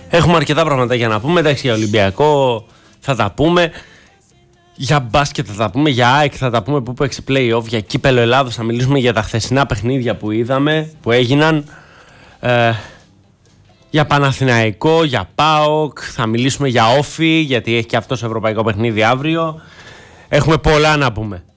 Έχουμε αρκετά πράγματα για να πούμε. Εντάξει, για Ολυμπιακό θα τα πούμε. Για μπάσκετ θα τα πούμε. Για ΑΕΚ θα τα πούμε που παίξει play-off. Για κύπελο Ελλάδος θα μιλήσουμε για τα χθεσινά παιχνίδια που είδαμε, που έγιναν. Για Παναθηναϊκό, για ΠΑΟΚ. Θα μιλήσουμε για Όφι, γιατί έχει και αυτός ευρωπαϊκό παιχνίδι αύριο. Έχουμε πολλά να πούμε.